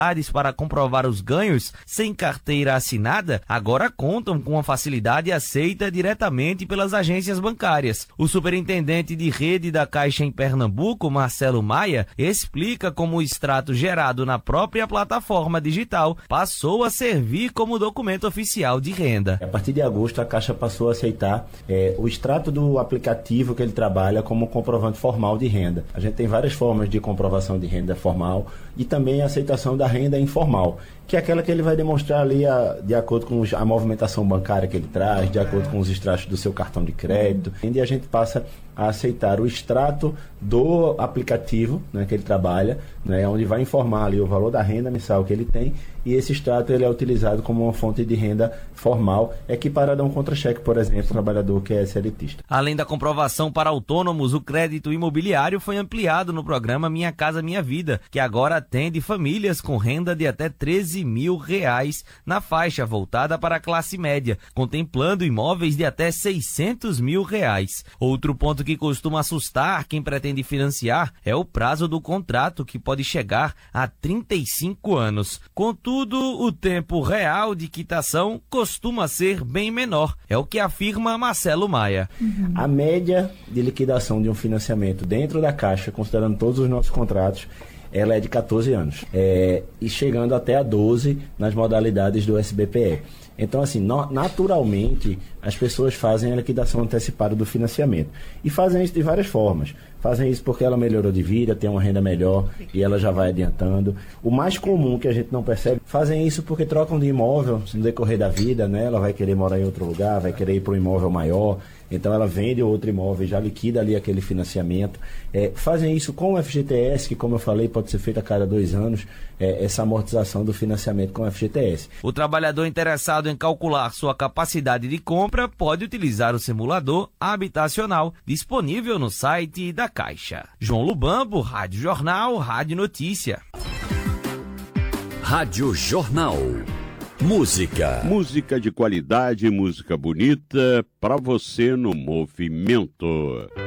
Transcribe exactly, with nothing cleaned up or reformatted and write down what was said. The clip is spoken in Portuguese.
para comprovar os ganhos sem carteira assinada agora contam com uma facilidade aceita diretamente pelas agências bancárias. O superintendente de rede da Caixa em Pernambuco, Marcelo Maia, explica como o extrato gerado na própria plataforma digital passou a servir como documento oficial de renda. A partir de agosto, a Caixa passou a aceitar é, o extrato do aplicativo que ele trabalha como comprovante formal de renda. A gente tem várias formas de comprovação de renda formal e também a aceitação da renda informal, que é aquela que ele vai demonstrar ali a, de acordo com a movimentação bancária que ele traz, de acordo com os extratos do seu cartão de crédito. E a gente passa a aceitar o extrato do aplicativo, né, que ele trabalha, né, onde vai informar ali o valor da renda mensal que ele tem, e esse extrato ele é utilizado como uma fonte de renda formal, equiparada a um contra-cheque, por exemplo, um trabalhador que é seletista. Além da comprovação para autônomos, o crédito imobiliário foi ampliado no programa Minha Casa Minha Vida, que agora atende famílias com renda de até treze mil reais na faixa voltada para a classe média, contemplando imóveis de até seiscentos mil reais. Outro ponto que costuma assustar quem pretende financiar é o prazo do contrato, que pode chegar a trinta e cinco anos. Contudo, o tempo real de quitação costuma ser bem menor, é o que afirma Marcelo Maia. Uhum. A média de liquidação de um financiamento dentro da Caixa, considerando todos os nossos contratos, ela é de catorze anos, é, e chegando até a doze nas modalidades do S B P E. Então, assim, no, naturalmente, as pessoas fazem a liquidação antecipada do financiamento. E fazem isso de várias formas. Fazem isso porque ela melhorou de vida, tem uma renda melhor e ela já vai adiantando. O mais comum, que a gente não percebe, fazem isso porque trocam de imóvel no decorrer da vida, né? Ela vai querer morar em outro lugar, vai querer ir para um imóvel maior. Então ela vende outro imóvel, já liquida ali aquele financiamento. É, fazem isso com o F G T S, que, como eu falei, pode ser feito a cada dois anos, é, essa amortização do financiamento com o F G T S. O trabalhador interessado em calcular sua capacidade de compra pode utilizar o simulador habitacional disponível no site da Caixa. João Lubambo, Rádio Jornal, Rádio Notícia. Rádio Jornal. Música. Música de qualidade, música bonita, para você no movimento.